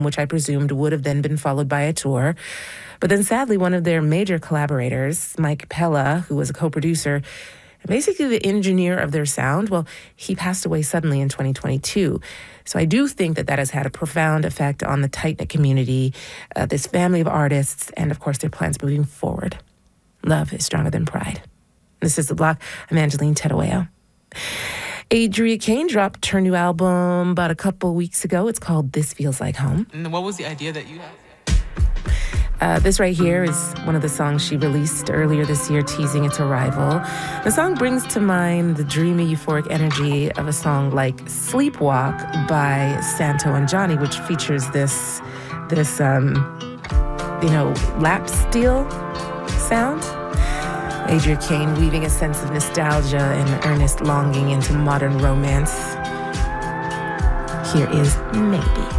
which I presumed would have then been followed by a tour. But then sadly, one of their major collaborators, Mike Pella, who was a co-producer, basically the engineer of their sound, well, he passed away suddenly in 2022. So I do think that has had a profound effect on the tight-knit community, this family of artists, and of course their plans moving forward. Love is stronger than pride. This is The Block. I'm Angeline Tedoeo. Adria Kane dropped her new album about a couple weeks ago. It's called This Feels Like Home. And what was the idea that you had? This right here is one of the songs she released earlier this year, teasing its arrival. The song brings to mind the dreamy, euphoric energy of a song like Sleepwalk by Santo and Johnny, which features this lap steel sound. Adria Kane weaving a sense of nostalgia and earnest longing into modern romance. Here is Maybe.